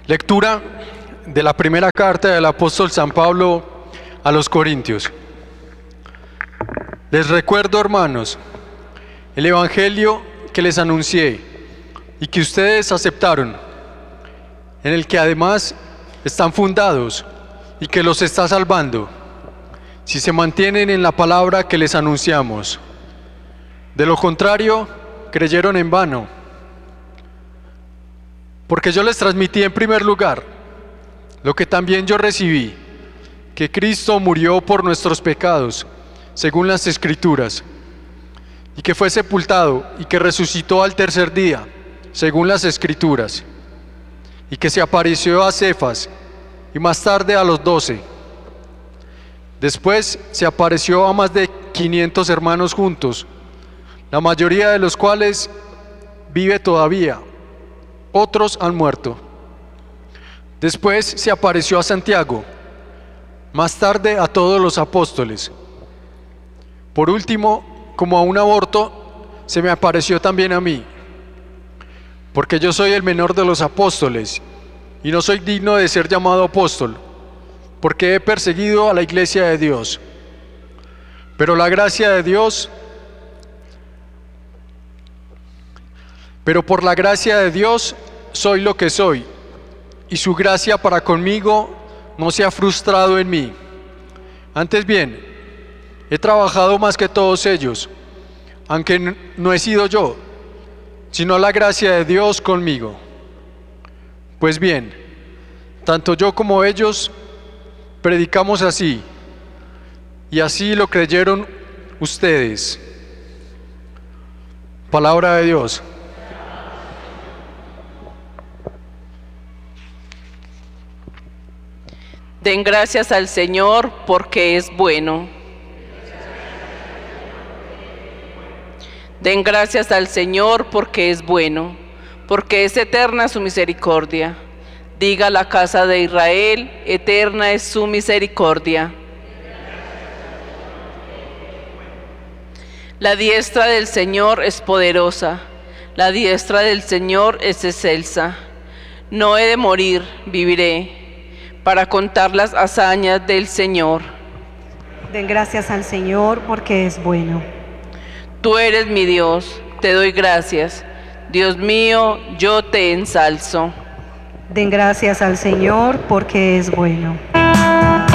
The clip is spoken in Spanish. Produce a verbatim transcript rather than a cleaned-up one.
Lectura de la primera carta del apóstol San Pablo a los Corintios. Les recuerdo, hermanos, el evangelio que les anuncié y que ustedes aceptaron, en el que además están fundados y que los está salvando, si se mantienen en la palabra que les anunciamos. De lo contrario, creyeron en vano. Porque yo les transmití en primer lugar lo que también yo recibí, que Cristo murió por nuestros pecados, según las Escrituras, y que fue sepultado y que resucitó al tercer día, según las Escrituras, y que se apareció a Cefas y más tarde a los doce. Después se apareció a más de quinientos hermanos juntos, la mayoría de los cuales vive todavía. Otros han muerto. Después se apareció a Santiago, más tarde a todos los apóstoles. Por último, como a un aborto, se me apareció también a mí, porque yo soy el menor de los apóstoles y no soy digno de ser llamado apóstol, porque he perseguido a la iglesia de Dios. Pero la gracia de Dios Pero por la gracia de Dios soy lo que soy, y su gracia para conmigo no se ha frustrado en mí. Antes bien, he trabajado más que todos ellos, aunque no he sido yo, sino la gracia de Dios conmigo. Pues bien, tanto yo como ellos predicamos así, y así lo creyeron ustedes. Palabra de Dios. Den gracias al Señor porque es bueno. Den gracias al Señor porque es bueno, porque es eterna su misericordia. Diga la casa de Israel, eterna es su misericordia. La diestra del Señor es poderosa, la diestra del Señor es excelsa. No he de morir, viviré, para contar las hazañas del Señor. Den gracias al Señor porque es bueno. Tú eres mi Dios, te doy gracias. Dios mío, yo te ensalzo. Den gracias al Señor porque es bueno.